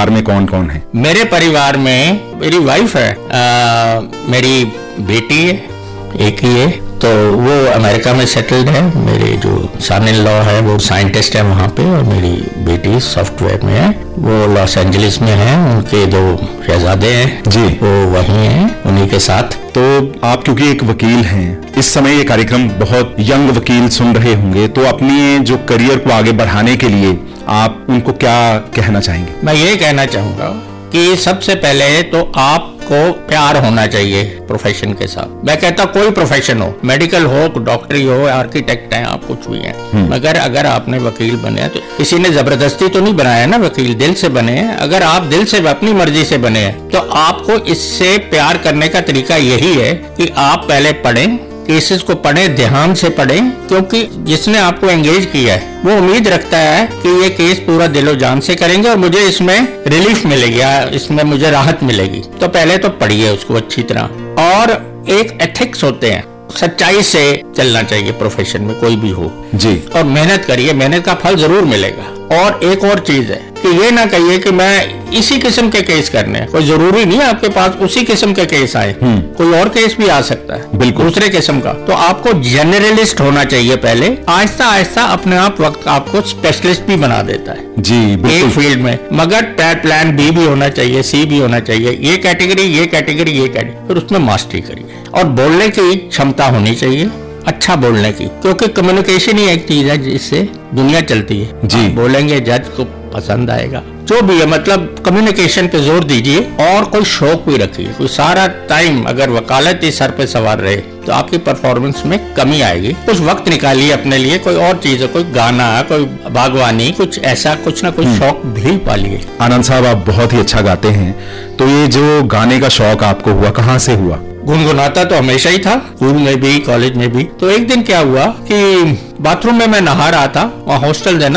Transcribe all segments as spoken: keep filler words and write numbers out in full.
परिवार में कौन कौन है? मेरे परिवार में मेरी वाइफ है, आ, मेरी बेटी है, एक ही है, तो वो अमेरिका में सेटल्ड है। मेरे जो सन इन लॉ है वो साइंटिस्ट है वहाँ पे, और मेरी बेटी सॉफ्टवेयर में है, वो लॉस एंजलिस में है। उनके दो शहजादे हैं जी, वो वहीं हैं उन्हीं के साथ। तो आप क्योंकि एक वकील हैं, इस समय ये कार्यक्रम बहुत यंग वकील सुन रहे होंगे, तो अपनी जो करियर को आगे बढ़ाने के लिए आप उनको क्या कहना चाहेंगे? मैं ये कहना चाहूंगा कि सबसे पहले तो आपको प्यार होना चाहिए प्रोफेशन के साथ। मैं कहता कोई प्रोफेशन हो, मेडिकल हो, डॉक्टरी हो, आर्किटेक्ट हैं, आप कुछ भी हैं, मगर अगर आपने वकील बने तो किसी ने जबरदस्ती तो नहीं बनाया ना वकील, दिल से बने हैं। अगर आप दिल से अपनी मर्जी से बने हैं तो आपको इससे प्यार करने का तरीका यही है कि आप पहले पढ़ें, केसेस को पढ़ें, ध्यान से पढ़ें, क्योंकि जिसने आपको एंगेज किया है वो उम्मीद रखता है कि ये केस पूरा दिलो जान से करेंगे और मुझे इसमें रिलीफ मिलेगी या इसमें मुझे राहत मिलेगी। तो पहले तो पढ़िए उसको अच्छी तरह। और एक एथिक्स होते हैं, सच्चाई से चलना चाहिए प्रोफेशन में, कोई भी हो जी, और मेहनत करिए, मेहनत का फल जरूर मिलेगा। और एक और चीज है कि ये ना कहिए कि मैं इसी किस्म के केस करने हैं, कोई जरूरी नहीं है आपके पास उसी किस्म के केस आए, कोई और केस भी आ सकता है बिल्कुल दूसरे किस्म का। तो आपको जनरलिस्ट होना चाहिए पहले, आहिस्ता आहिस्ता अपने आप वक्त आपको स्पेशलिस्ट भी बना देता है जी, एक फील्ड में। मगर प्लान बी भी होना चाहिए, सी भी होना चाहिए, ये कैटेगरी ये कैटेगरी ये कैटेगरी, फिर उसमें मास्टरी करिए। और बोलने की क्षमता होनी चाहिए, अच्छा बोलने की, क्योंकि कम्युनिकेशन ही एक चीज है जिससे दुनिया चलती है जी। बोलेंगे, जज को पसंद आएगा, जो भी है, मतलब कम्युनिकेशन पे जोर दीजिए। और कोई शौक भी रखिए, कोई सारा टाइम अगर वकालत ही सर पे सवार रहे तो आपकी परफॉर्मेंस में कमी आएगी। कुछ वक्त निकालिए अपने लिए, कोई और चीज है, कोई गाना, कोई बागवानी, कुछ ऐसा कुछ ना कुछ शौक भी पालिए। आनंद साहब, आप बहुत ही अच्छा गाते हैं, तो ये जो गाने का शौक आपको हुआ, कहाँ से हुआ? गुनगुनाता तो हमेशा ही था, स्कूल में भी कॉलेज में भी। तो एक दिन क्या हुआ कि बाथरूम में मैं नहा रहा था, वहाँ हॉस्टल है ना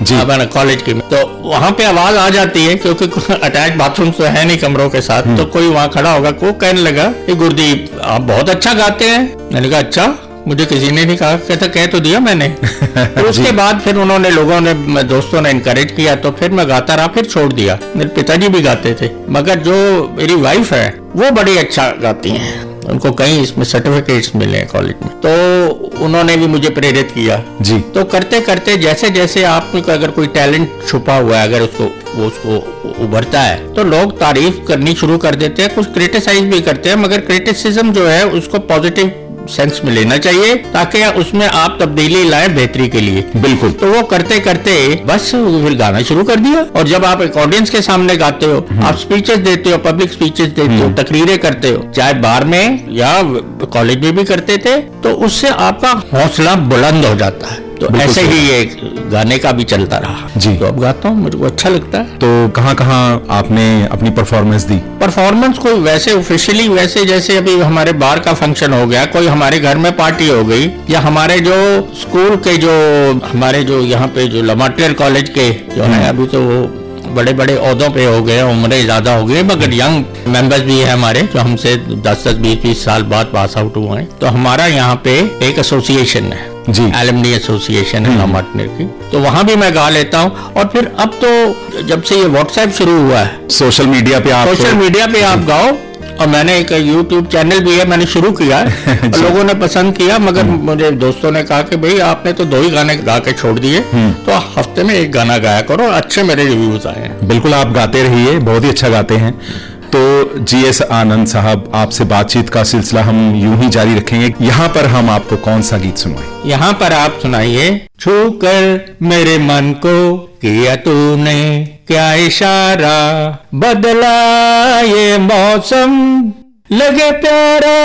कॉलेज की, तो वहाँ पे आवाज आ जाती है क्योंकि अटैच बाथरूम तो है नहीं कमरों के साथ। तो कोई वहाँ खड़ा होगा, को कहने लगा कि गुरदीप आप बहुत अच्छा गाते हैं। मैंने कहा अच्छा, मुझे किसी ने नहीं कहा। कहता कह तो दिया मैंने। तो उसके बाद फिर उन्होंने लोगों ने, दोस्तों ने इनकरेज किया, तो फिर मैं गाता रहा, फिर छोड़ दिया। मेरे पिताजी भी गाते थे, मगर जो मेरी वाइफ है वो बड़ी अच्छा गाती हैं, उनको कई इसमें सर्टिफिकेट्स मिले हैं कॉलेज में, तो उन्होंने भी मुझे प्रेरित किया जी। तो करते करते जैसे जैसे आप में अगर कोई टैलेंट छुपा हुआ है, अगर उसको वो उसको उभरता है तो लोग तारीफ करनी शुरू कर देते हैं, कुछ क्रिटिसाइज भी करते हैं, मगर क्रिटिसिज्म जो है उसको पॉजिटिव सेंस में लेना चाहिए ताकि उसमें आप तब्दीली लाएं बेहतरी के लिए। बिल्कुल। तो वो करते करते बस फिर गाना शुरू कर दिया। और जब आप एक ऑडियंस के सामने गाते हो, आप स्पीचेस देते हो, पब्लिक स्पीचेस देते हो, तकरीरें करते हो, चाहे बार में या कॉलेज में भी करते थे, तो उससे आपका हौसला बुलंद हो जाता है। तो ऐसे ही ये गाने का भी चलता रहा जी। तो अब गाता हूँ, मुझे अच्छा लगता है। तो कहाँ कहाँ आपने अपनी परफॉर्मेंस दी? परफॉर्मेंस कोई वैसे ऑफिशियली, वैसे जैसे अभी हमारे बार का फंक्शन हो गया, कोई हमारे घर में पार्टी हो गई, या हमारे जो स्कूल के जो हमारे जो यहाँ पे जो लमाटियर कॉलेज के जो है, अभी तो वो बड़े बड़े ओहदों पे हो गए, उम्रें ज्यादा हो गई, मगर यंग मेंबर्स भी है हमारे जो हमसे दस दस बीस बीस साल बाद पास आउट हुए हैं। तो हमारा यहाँ पे एक एसोसिएशन है जी, एलुमनी एसोसिएशन है लमाटियर की, तो वहाँ भी मैं गा लेता हूँ। और फिर अब तो जब से ये व्हाट्सएप शुरू हुआ है, सोशल मीडिया पे आप सोशल मीडिया पे आप गाओ, और मैंने एक यूट्यूब चैनल भी है, मैंने शुरू किया है और लोगों ने पसंद किया, मगर मुझे दोस्तों ने कहा कि भाई आपने तो दो ही गाने गा के छोड़ दिए, तो हफ्ते में एक गाना गाया करो, अच्छे मेरे रिव्यूज आए हैं। बिल्कुल, आप गाते रहिए, बहुत ही अच्छा गाते हैं। तो जी एस आनंद साहब, आपसे बातचीत का सिलसिला हम यूं ही जारी रखेंगे। यहाँ पर हम आपको कौन सा गीत सुनवाएं? यहाँ पर आप सुनाइए, छू कर मेरे मन को किया तूने क्या इशारा, बदला ये मौसम लगे प्यारा।